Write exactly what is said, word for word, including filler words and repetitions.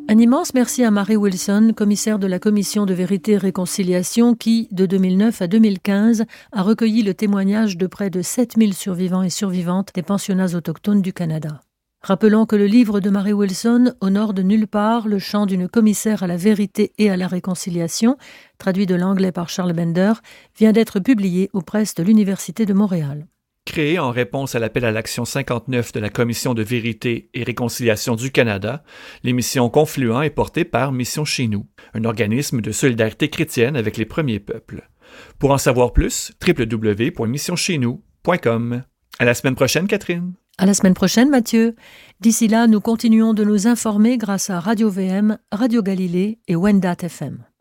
Un immense merci à Mary Wilson, commissaire de la Commission de Vérité et Réconciliation qui, de deux mille neuf à deux mille quinze, a recueilli le témoignage de près de sept mille survivants et survivantes des pensionnats autochtones du Canada. Rappelons que le livre de Mary Wilson, Au nord de nulle part, le chant d'une commissaire à la vérité et à la réconciliation, traduit de l'anglais par Charles Bender, vient d'être publié aux presses de l'Université de Montréal. Créé en réponse à l'appel à l'action cinquante-neuf de la Commission de Vérité et Réconciliation du Canada, l'émission Confluent est portée par Mission Chez nous, un organisme de solidarité chrétienne avec les premiers peuples. Pour en savoir plus, w w w point mission chez nous point com. À la semaine prochaine, Catherine. À la semaine prochaine, Mathieu. D'ici là, nous continuons de nous informer grâce à Radio V M, Radio Galilée et Wendat F M.